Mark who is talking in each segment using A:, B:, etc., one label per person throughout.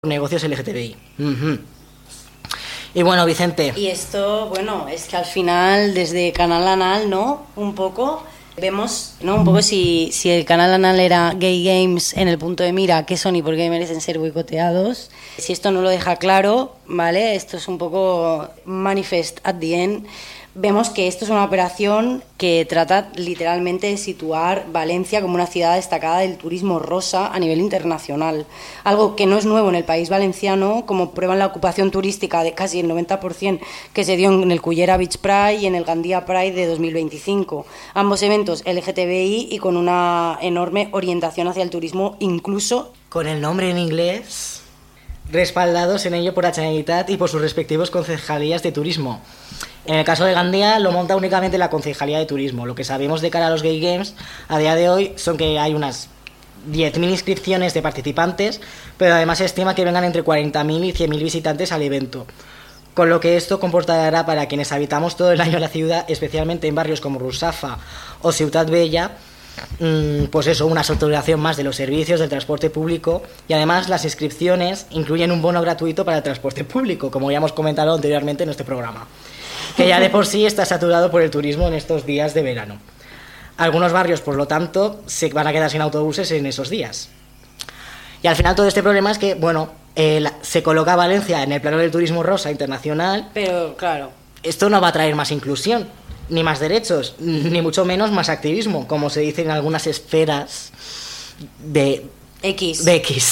A: negocios LGTBI. Uh-huh. Y bueno, Vicente.
B: Y esto, bueno, es que al final desde Canal Anal, ¿no? Un poco vemos, ¿no? Un poco si el Canal Anal era Gay Games en el punto de mira, ¿qué son y por qué merecen ser boicoteados? Si esto no lo deja claro, ¿vale? Esto es un poco manifest at the end. Vemos que esto es una operación que trata literalmente de situar Valencia como una ciudad destacada del turismo rosa a nivel internacional. Algo que no es nuevo en el país valenciano, como prueban la ocupación turística de casi el 90% que se dio en el Cullera Beach Pride y en el Gandía Pride de 2025. Ambos eventos LGTBI y con una enorme orientación hacia el turismo, incluso
A: con el nombre en inglés, respaldados en ello por la Generalitat y por sus respectivos concejalías de turismo. En el caso de Gandía lo monta únicamente la Concejalía de Turismo. Lo que sabemos de cara a los Gay Games a día de hoy son que hay unas 10.000 inscripciones de participantes, pero además se estima que vengan entre 40.000 y 100.000 visitantes al evento. Con lo que esto comportará para quienes habitamos todo el año la ciudad, especialmente en barrios como Russafa o Ciutat Bella, pues eso, una saturación más de los servicios del transporte público, y además las inscripciones incluyen un bono gratuito para el transporte público, como ya hemos comentado anteriormente en este programa, que ya de por sí está saturado por el turismo en estos días de verano. Algunos barrios, por lo tanto, se van a quedar sin autobuses en esos días. Y al final todo este problema es que, bueno, se coloca a Valencia en el plano del turismo rosa internacional,
B: pero claro,
A: esto no va a traer más inclusión, ni más derechos, ni mucho menos más activismo, como se dice en algunas esferas de
B: X.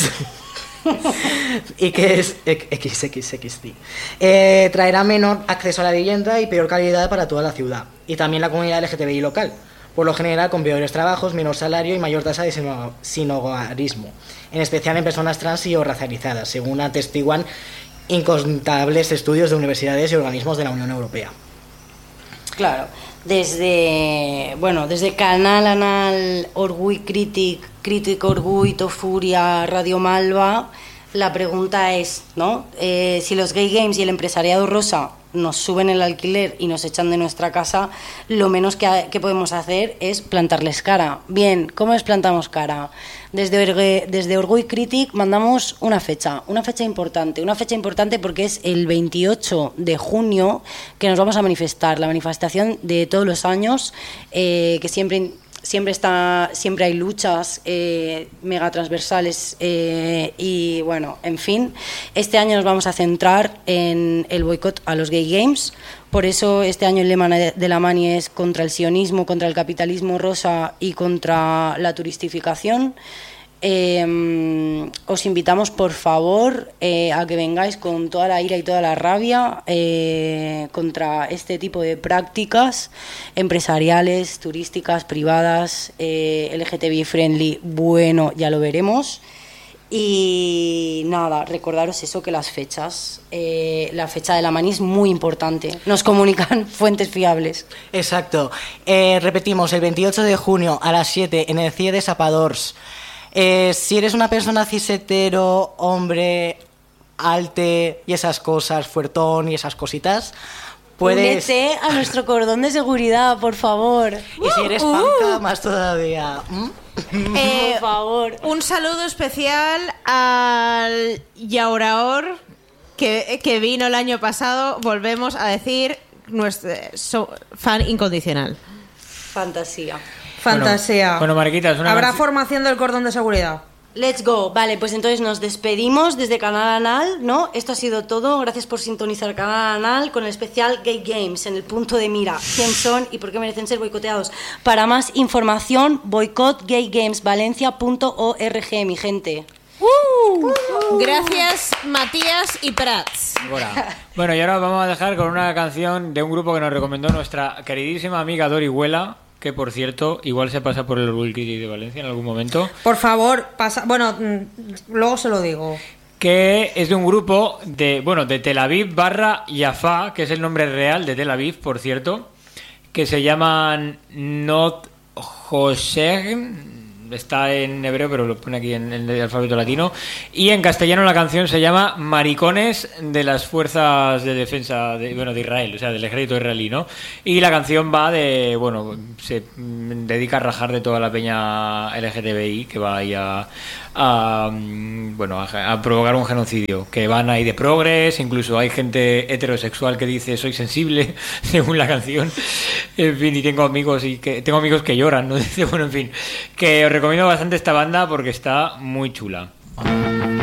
A: Y que es XXXD. Traerá menor acceso a la vivienda y peor calidad para toda la ciudad, y también la comunidad LGTBI local, por lo general con peores trabajos, menor salario y mayor tasa de sinhogarismo, en especial en personas trans y o racializadas, según atestiguan incontables estudios de universidades y organismos de la Unión Europea.
B: Claro, desde Canal Anal, Orgull Crític Orgull, Tofuria, Radio Malva, la pregunta es, ¿no? Si los Gay Games y el empresariado rosa nos suben el alquiler y nos echan de nuestra casa, lo menos que podemos hacer es plantarles cara. Bien, ¿cómo les plantamos cara? Desde Orgull Crític mandamos una fecha importante porque es el 28 de junio que nos vamos a manifestar, la manifestación de todos los años, que siempre hay luchas mega transversales y bueno, en fin, este año nos vamos a centrar en el boicot a los Gay Games. Por eso este año el lema de la Mani es contra el sionismo, contra el capitalismo rosa y contra la turistificación. Os invitamos por favor a que vengáis con toda la ira y toda la rabia contra este tipo de prácticas empresariales, turísticas, privadas, LGTBI friendly. Bueno, ya lo veremos. Y nada, recordaros eso, que las fechas, la fecha de la Mani es muy importante, nos comunican fuentes fiables.
A: Exacto, repetimos, el 28 de junio a las 7 en el CIE de Sapadors. Si eres una persona cis-hetero, hombre, alte y esas cosas, fuertón y esas cositas, puedes...
B: Únete a nuestro cordón de seguridad, por favor.
A: Y si eres panca, más todavía.
B: Por favor.
C: Un saludo especial al Yauraor, que vino el año pasado. Volvemos a decir nuestro fan incondicional.
B: Fantasía.
D: Bueno,
E: Mariquitas,
D: ¿habrá formación del cordón de seguridad?
B: Let's go. Vale, pues entonces nos despedimos desde Canal Anal, ¿no? Esto ha sido todo. Gracias por sintonizar Canal Anal con el especial Gay Games en el punto de mira. ¿Quién son y por qué merecen ser boicoteados? Para más información, boicotgaygamesvalencia.org, mi gente.
C: Gracias, Matías y Prats.
E: Bueno, y ahora vamos a dejar con una canción de un grupo que nos recomendó nuestra queridísima amiga Dori Huela, que por cierto, igual se pasa por el Orgull Crític de Valencia en algún momento.
D: Por favor, pasa. Bueno, luego se lo digo.
E: Que es de un grupo de Tel Aviv / Jaffa, que es el nombre real de Tel Aviv, por cierto, que se llaman Not Hoseg. Está en hebreo, pero lo pone aquí en el alfabeto latino. Y en castellano la canción se llama Maricones de las Fuerzas de Defensa de Israel, o sea, del ejército israelí, ¿no? Y la canción va se dedica a rajar de toda la peña LGTBI que va ahí a a provocar un genocidio, que van ahí de progres, incluso hay gente heterosexual que dice soy sensible según la canción, en fin, y tengo amigos que lloran, ¿no? Dice, bueno, en fin, que os recomiendo bastante esta banda porque está muy chula.